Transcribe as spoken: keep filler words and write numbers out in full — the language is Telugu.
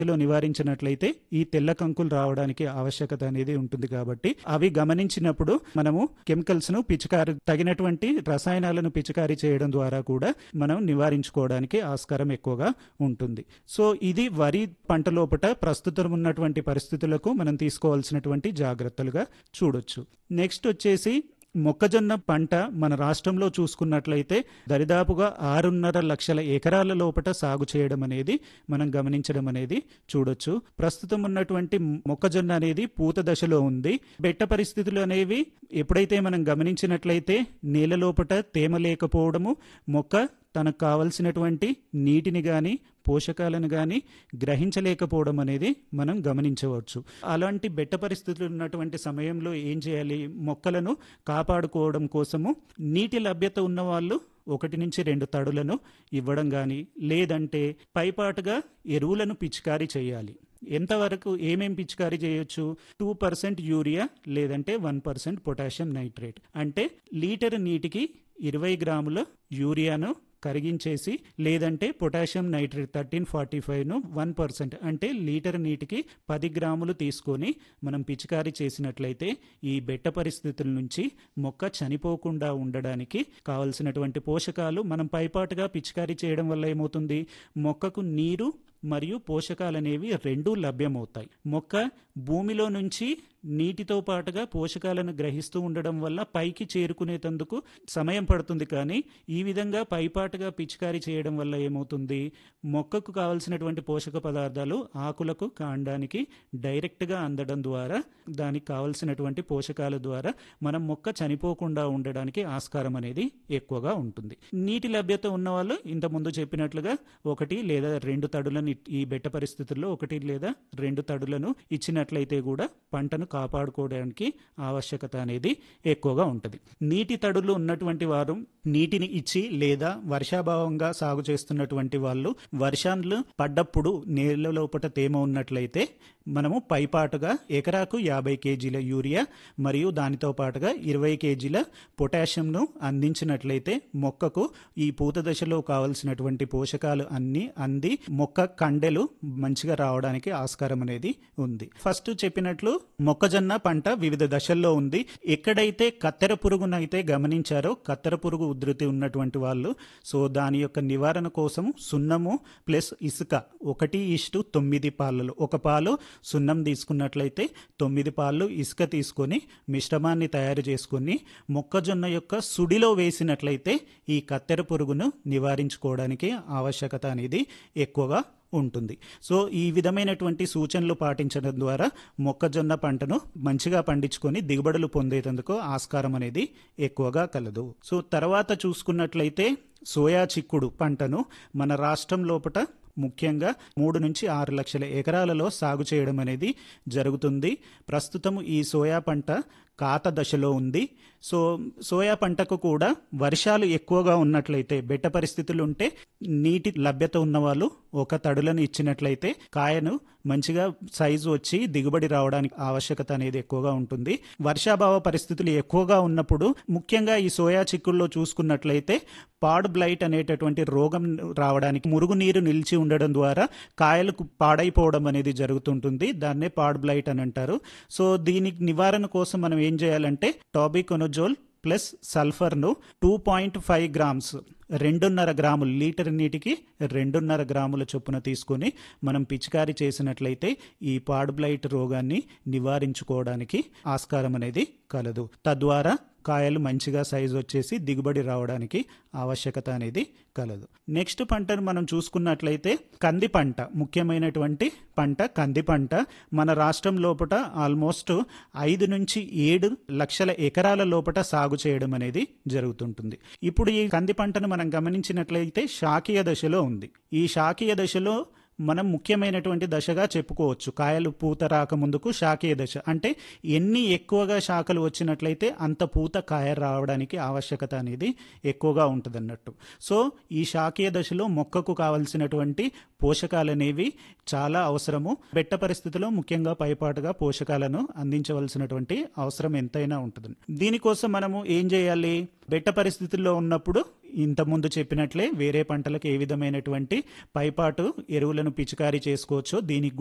లో నివారించినట్లయితే ఈ తెల్ల కంకులు రావడానికి ఆవశ్యకత అనేది ఉంటుంది. కాబట్టి అవి గమనించినప్పుడు మనము కెమికల్స్ ను పిచికారి తగినటువంటి రసాయనాలను పిచికారీ చేయడం ద్వారా కూడా మనం నివారించుకోవడానికి ఆస్కారం ఎక్కువగా ఉంటుంది. సో ఇది వరి పంట లోపట ప్రస్తుతం ఉన్నటువంటి పరిస్థితులకు మనం తీసుకోవాల్సినటువంటి జాగ్రత్తలుగా చూడొచ్చు. నెక్స్ట్ వచ్చేసి మొక్కజొన్న పంట మన రాష్ట్రంలో చూసుకున్నట్లయితే దరిదాపుగా ఆరున్నర లక్షల ఎకరాల లోపట సాగు చేయడం అనేది మనం గమనించడం అనేది చూడొచ్చు. ప్రస్తుతం ఉన్నటువంటి మొక్కజొన్న అనేది పూత దశలో ఉంది. బెట్ట పరిస్థితులు అనేవి ఎప్పుడైతే మనం గమనించినట్లయితే నేల లోపట తేమ లేకపోవడము, మొక్క తనకు కావలసినటువంటి నీటిని కానీ పోషకాలను కానీ గ్రహించలేకపోవడం అనేది మనం గమనించవచ్చు. అలాంటి బెట్ట పరిస్థితులు ఉన్నటువంటి సమయంలో ఏం చేయాలి? మొక్కలను కాపాడుకోవడం కోసము నీటి లభ్యత ఉన్న వాళ్ళు ఒకటి నుంచి రెండు తడులను ఇవ్వడం కానీ, లేదంటే పైపాటుగా ఎరువులను పిచికారీ చేయాలి. ఎంతవరకు ఏమేం పిచికారీ చేయొచ్చు? టూ పర్సెంట్ యూరియా లేదంటే వన్ పర్సెంట్ పొటాషియం నైట్రేట్, అంటే లీటర్ నీటికి ఇరవై గ్రాముల యూరియాను కరిగించేసి, లేదంటే potassium nitrate thirteen forty ఫైవ్ను one percent అంటే లీటర్ నీటికి పది గ్రాములు తీసుకొని మనం పిచికారీ చేసినట్లయితే ఈ బెట్ట పరిస్థితుల నుంచి మొక్క చనిపోకుండా ఉండడానికి కావలసినటువంటి పోషకాలు మనం పైపాటుగా పిచికారీ చేయడం వల్ల ఏమవుతుంది? మొక్కకు నీరు మరియు పోషకాలు అనేవి రెండూ లభ్యమవుతాయి. మొక్క భూమిలో నుంచి నీటితో పాటుగా పోషకాలను గ్రహిస్తూ ఉండడం వల్ల పైకి చేరుకునేందుకు సమయం పడుతుంది. కానీ ఈ విధంగా పైపాటుగా పిచికారీ చేయడం వల్ల ఏమవుతుంది? మొక్కకు కావలసినటువంటి పోషక పదార్థాలు ఆకులకు, కాండానికి డైరెక్ట్గా అందడం ద్వారా దానికి కావలసినటువంటి పోషకాల ద్వారా మనం మొక్క చనిపోకుండా ఉండడానికి ఆస్కారం అనేది ఎక్కువగా ఉంటుంది. నీటి లభ్యత ఉన్న వాళ్ళు ఇంతకుముందు చెప్పినట్లుగా ఒకటి లేదా రెండు తడులను ఈ బెట్ట పరిస్థితుల్లో ఒకటి లేదా రెండు తడులను ఇచ్చినట్లయితే కూడా పంటను కాపాడుకోవడానికి ఆవశ్యకత అనేది ఎక్కువగా ఉంటుంది. నీటి తడులు ఉన్నటువంటి వారు నీటిని ఇచ్చి, లేదా వర్షాభావంగా సాగు చేస్తున్నటువంటి వాళ్ళు వర్షాలు పడ్డప్పుడు నేల లోపల తేమ ఉన్నట్లయితే మనము పైపాటుగా ఎకరాకు యాభై కేజీల యూరియా మరియు దానితో పాటుగా ఇరవై కేజీల పొటాషియంను అందించినట్లయితే మొక్కకు ఈ పూత దశలో కావలసినటువంటి పోషకాలు అన్ని అంది మొక్క కండెలు మంచిగా రావడానికి ఆస్కారం అనేది ఉంది. ఫస్ట్ చెప్పినట్లు మొక్కజొన్న పంట వివిధ దశల్లో ఉంది. ఎక్కడైతే కత్తెర పురుగునైతే గమనించారో, కత్తెర పురుగు ఉధృతి ఉన్నటువంటి వాళ్ళు సో దాని యొక్క నివారణ కోసం సున్నము ప్లస్ ఇసుక ఒకటి ఇష్టు తొమ్మిది పాలలో ఒక పాలు సున్నం తీసుకున్నట్లయితే తొమ్మిది పాలు ఇసుక తీసుకొని మిశ్రమాన్ని తయారు చేసుకొని మొక్కజొన్న యొక్క సుడిలో వేసినట్లయితే ఈ కత్తెర పురుగును నివారించుకోవడానికి ఆవశ్యకత అనేది ఎక్కువగా ఉంటుంది. సో ఈ విధమైనటువంటి సూచనలు పాటించడం ద్వారా మొక్కజొన్న పంటను మంచిగా పండించుకొని దిగుబడులు పొందేందుకు ఆస్కారం అనేది ఎక్కువగా కలదు. సో తర్వాత చూసుకున్నట్లయితే సోయా చిక్కుడు పంటను మన రాష్ట్రం లోపట ముఖ్యంగా మూడు నుంచి ఆరు లక్షల ఎకరాలలో సాగు చేయడం అనేది జరుగుతుంది. ప్రస్తుతం ఈ సోయా పంట కాత దశలో ఉంది. సో సోయా పంటకు కూడా వర్షాలు ఎక్కువగా ఉన్నట్లయితే, బెట్ట పరిస్థితులు ఉంటే నీటి లభ్యత ఉన్నవాళ్ళు ఒక తడులను ఇచ్చినట్లయితే కాయను మంచిగా సైజు వచ్చి దిగుబడి రావడానికి ఆవశ్యకత అనేది ఎక్కువగా ఉంటుంది. వర్షాభావ పరిస్థితులు ఎక్కువగా ఉన్నప్పుడు ముఖ్యంగా ఈ సోయా చిక్కుల్లో చూసుకున్నట్లయితే పాడ్ బ్లైట్ అనేటటువంటి రోగం రావడానికి, మురుగునీరు నిలిచి ఉండడం ద్వారా కాయలకు పాడైపోవడం అనేది జరుగుతుంటుంది. దాన్నే పాడ్ బ్లైట్ అని అంటారు. సో దీనికి నివారణ కోసం మనం ఏం చేయాలంటే టాబికొనజోల్ plus సల్ఫర్ను two point five grams రెండున్నర గ్రాములు లీటర్ నీటికి రెండున్నర గ్రాముల చొప్పున తీసుకొని మనం పిచికారీ చేసినట్లయితే ఈ పాడ్ బ్లైట్ రోగాన్ని నివారించుకోవడానికి ఆస్కారం అనేది కలదు. తద్వారా కాయలు మంచిగా సైజు వచ్చేసి దిగుబడి రావడానికి ఆవశ్యకత అనేది కలదు. నెక్స్ట్ పంటను మనం చూసుకున్నట్లయితే కంది పంట, ముఖ్యమైనటువంటి పంట కంది పంట. మన రాష్ట్రం లోపల ఆల్మోస్ట్ ఐదు నుంచి ఏడు లక్షల ఎకరాల లోపల సాగు చేయడం అనేది జరుగుతుంటుంది. ఇప్పుడు ఈ కంది పంటను మనం గమనించినట్లయితే శాకీయ దశలో ఉంది. ఈ శాకీయ దశలో మనం ముఖ్యమైనటువంటి దశగా చెప్పుకోవచ్చు. కాయలు పూత రాక ముందుకు శాకీయ దశ అంటే ఎన్ని ఎక్కువగా శాఖలు వచ్చినట్లయితే అంత పూత కాయ రావడానికి ఆవశ్యకత అనేది ఎక్కువగా ఉంటుంది అన్నట్టు. సో ఈ శాకీయ దశలో మొక్కకు కావలసినటువంటి పోషకాలు అనేవి చాలా అవసరము. బెట్ట పరిస్థితిలో ముఖ్యంగా పైపాటుగా పోషకాలను అందించవలసినటువంటి అవసరం ఎంతైనా ఉంటుంది. దీనికోసం మనము ఏం చేయాలి? బెట్ట పరిస్థితుల్లో ఉన్నప్పుడు ఇంతకుముందు చెప్పినట్లే వేరే పంటలకు ఏ విధమైనటువంటి పైపాటు ఎరువులను పిచికారీ చేసుకోవచ్చో దీనికి